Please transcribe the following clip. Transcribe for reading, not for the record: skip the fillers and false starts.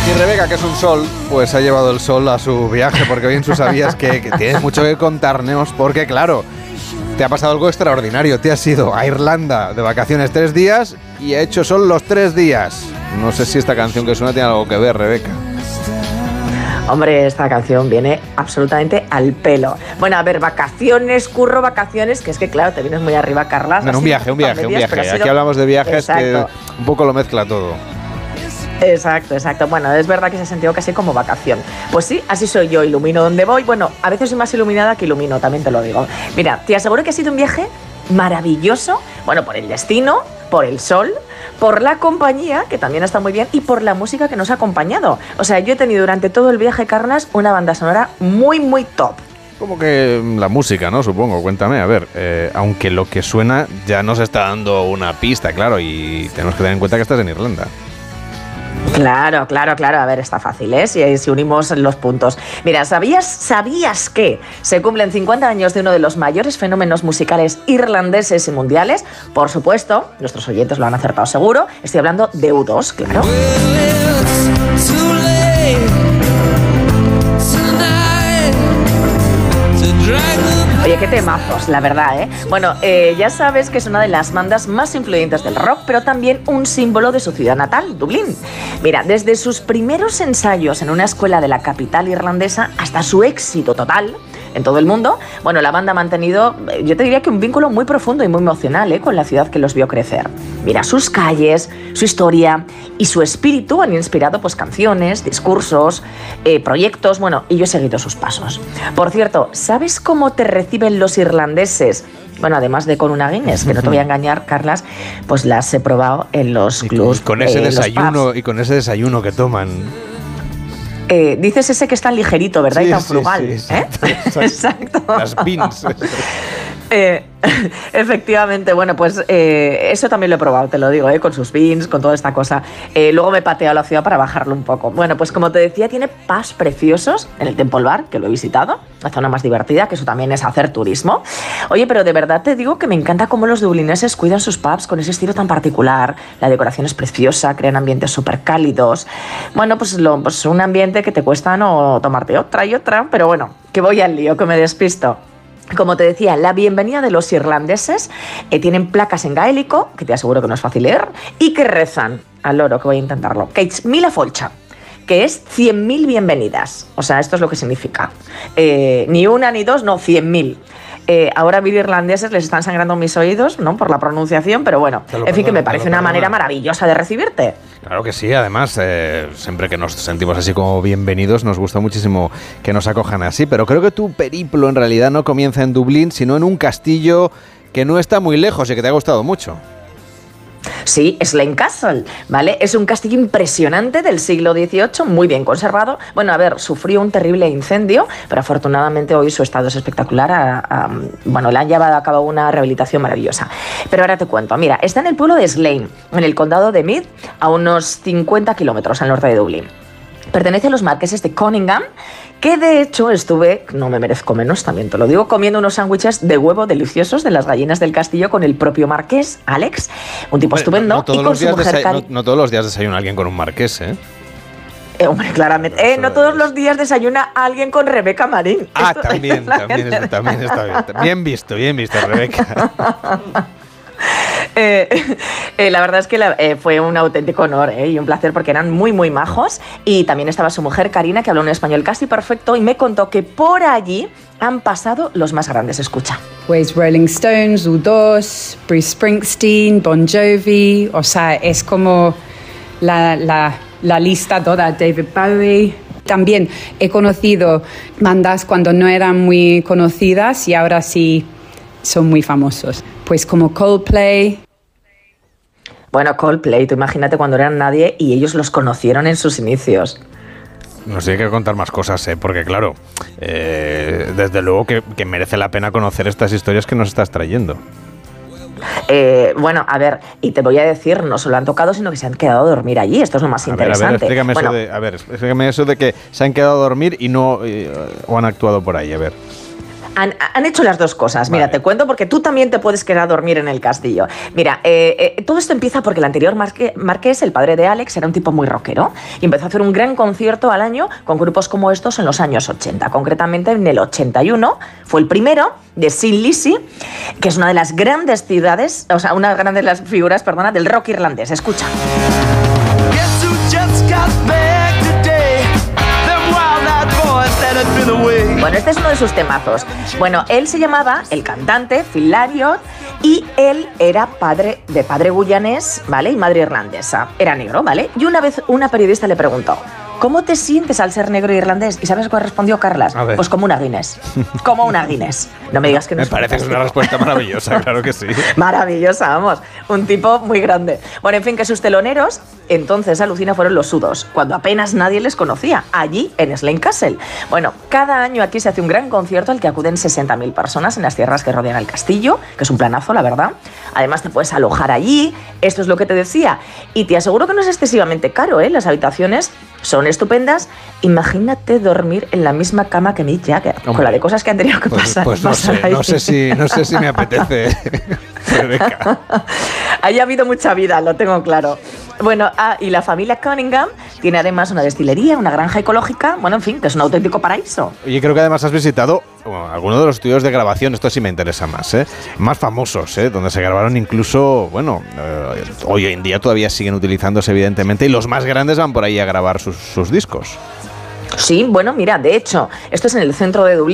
Y Rebeca, que es un sol, pues ha llevado el sol a su viaje, porque hoy en Sus Sabías que tienes mucho que contarnos, porque claro, te ha pasado algo extraordinario. Te has ido a Irlanda de vacaciones 3 días y ha hecho sol los 3 días. No sé si esta canción que suena tiene algo que ver, Rebeca. Hombre, esta canción viene absolutamente al pelo. Bueno, a ver, vacaciones, curro, vacaciones, que es que claro, te vienes muy arriba, Carlas. Bueno, un viaje. Aquí hablamos de viajes. Exacto. Que un poco lo mezcla todo. Exacto. Bueno, es verdad que se ha sentido casi como vacación. Pues sí, así soy yo, ilumino donde voy. Bueno, a veces soy más iluminada que ilumino, también te lo digo. Mira, te aseguro que ha sido un viaje maravilloso, bueno, por el destino, por el sol, por la compañía, que también está muy bien, y por la música que nos ha acompañado. O sea, yo he tenido durante todo el viaje, Carlas, una banda sonora muy, muy top. Como que la música, ¿no? Supongo, cuéntame. A ver, aunque lo que suena ya nos está dando una pista, claro, y tenemos que tener en cuenta que estás en Irlanda. Claro. A ver, está fácil, ¿eh? Si unimos los puntos. Mira, ¿sabías que se cumplen 50 años de uno de los mayores fenómenos musicales irlandeses y mundiales? Por supuesto, nuestros oyentes lo han acertado seguro. Estoy hablando de U2, claro. Oye, qué temazos, la verdad, ¿eh? Bueno, ya sabes que es una de las bandas más influyentes del rock, pero también un símbolo de su ciudad natal, Dublín. Mira, desde sus primeros ensayos en una escuela de la capital irlandesa hasta su éxito total en todo el mundo, bueno, la banda ha mantenido, yo te diría que un vínculo muy profundo y muy emocional, con la ciudad que los vio crecer. Mira, sus calles, su historia y su espíritu han inspirado pues canciones, discursos, proyectos, bueno, y yo he seguido sus pasos. Por cierto, ¿sabes cómo te reciben los irlandeses? Bueno, además de con una Guinness, que no te voy a engañar, Carlas, pues las he probado en los clubs. Y con ese desayuno que toman. Dices ese que es tan ligerito, ¿verdad? Sí, y tan frugal. Sí, exacto. Las beans. Efectivamente, bueno, pues eso también lo he probado, te lo digo, con sus beans, con toda esta cosa. Luego me pateo a la ciudad para bajarlo un poco. Bueno, pues como te decía, tiene pubs preciosos en el Temple Bar, que lo he visitado, la zona más divertida, que eso también es hacer turismo. Oye, pero de verdad te digo que me encanta cómo los dublineses cuidan sus pubs con ese estilo tan particular. La decoración es preciosa, crean ambientes súper cálidos. Bueno, pues un ambiente que te cuesta no tomarte otra y otra, pero bueno, que voy al lío, que me despisto. Como te decía, la bienvenida de los irlandeses tienen placas en gaélico, que te aseguro que no es fácil leer, y que rezan al loro, que voy a intentarlo, Kates Mila Folcha, que es 100.000 bienvenidas. O sea, esto es lo que significa. Ni una ni dos, no, 100.000. Ahora mil irlandeses les están sangrando mis oídos, ¿no? Por la pronunciación, pero bueno, en fin, que me parece una manera maravillosa de recibirte. Claro que sí, además, siempre que nos sentimos así como bienvenidos, nos gusta muchísimo que nos acojan así, pero creo que tu periplo en realidad no comienza en Dublín, sino en un castillo que no está muy lejos y que te ha gustado mucho. Sí, Slane Castle, ¿vale? Es un castillo impresionante del siglo XVIII, muy bien conservado. Bueno, a ver, sufrió un terrible incendio, pero afortunadamente hoy su estado es espectacular. Bueno, le han llevado a cabo una rehabilitación maravillosa. Pero ahora te cuento. Mira, está en el pueblo de Slane, en el condado de Meath, a unos 50 kilómetros al norte de Dublín. Pertenece a los marqueses de Conyngham, que de hecho estuve, no me merezco menos, también te lo digo, comiendo unos sándwiches de huevo deliciosos de las gallinas del castillo con el propio marqués, Alex, un tipo estupendo, y con su mujer no todos los días desayuna alguien con un marqués, ¿eh? Hombre, claramente. No todos los días desayuna alguien con Rebeca Marín. Ah, también está bien. Bien visto, Rebeca. La verdad es que fue un auténtico honor y un placer porque eran muy, muy majos. Y también estaba su mujer Karina, que habló un español casi perfecto y me contó que por allí han pasado los más grandes. Escucha. Pues Rolling Stones, U2, Bruce Springsteen, Bon Jovi, o sea, es como la lista toda, David Bowie. También he conocido bandas cuando no eran muy conocidas y ahora sí son muy famosos. Pues como Coldplay. Bueno, Coldplay, tú imagínate cuando eran nadie y ellos los conocieron en sus inicios. Nos tiene que contar más cosas, porque claro, desde luego que merece la pena conocer estas historias que nos estás trayendo. Bueno, a ver, y te voy a decir, no solo han tocado, sino que se han quedado a dormir allí. Esto es lo más interesante. Explícame eso de que se han quedado a dormir y no o han actuado por ahí, a ver. Han hecho las dos cosas. Mira, te cuento porque tú también te puedes quedar a dormir en el castillo. Mira, todo esto empieza porque el anterior marqués, el padre de Alex, era un tipo muy rockero y empezó a hacer un gran concierto al año con grupos como estos en los años 80. Concretamente en el 81 fue el primero de Sin Lizzy, que es una de las grandes ciudades, o sea, una de las figuras, perdona, del rock irlandés. Escucha. Bueno, este es uno de sus temazos. Bueno, él se llamaba, el cantante, Phil Lariot, y él era padre guyanés, ¿vale? Y madre irlandesa. Era negro, ¿vale? Y una vez una periodista le preguntó: ¿cómo te sientes al ser negro irlandés? ¿Y sabes cuál respondió Carlas? Pues como una Guinness. Como una Guinness. No me digas que no. Me parece que es una respuesta maravillosa, claro que sí. Maravillosa, vamos. Un tipo muy grande. Bueno, en fin, que sus teloneros, entonces alucina, fueron los Sudos, cuando apenas nadie les conocía, allí en Slane Castle. Bueno, cada año aquí se hace un gran concierto al que acuden 60.000 personas en las tierras que rodean el castillo, que es un planazo, la verdad. Además, te puedes alojar allí, esto es lo que te decía. Y te aseguro que no es excesivamente caro, ¿eh? Las habitaciones son estupendas. Imagínate dormir en la misma cama que Mick Jagger, con la de cosas que han tenido que pasar. Pues no sé si me apetece, Rebeca. Ahí ha habido mucha vida, lo tengo claro. Bueno, y la familia Cunningham tiene además una destilería, una granja ecológica, bueno, en fin, que es un auténtico paraíso. Oye, creo que además has visitado algunos de los estudios de grabación, esto sí me interesa más famosos, donde se grabaron incluso, bueno, hoy en día todavía siguen utilizándose evidentemente, y los más grandes van por ahí a grabar sus discos. Sí, bueno, mira, de hecho, esto es en el centro de Dublín.